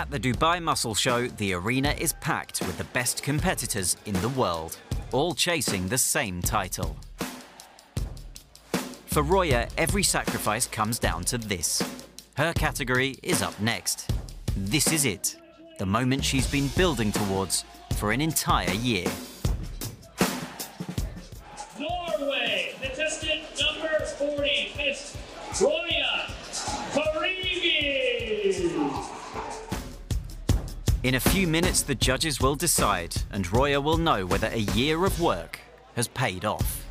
At the Dubai Muscle Show, the arena is packed with the best competitors in the world, all chasing the same title. For Roya, every sacrifice comes down to this. Her category is up next. This is it, the moment she's been building towards for an entire year. Norway, contestant number 40, Miss Roya Karimi. In a few minutes, the judges will decide, and Roya will know whether a year of work has paid off.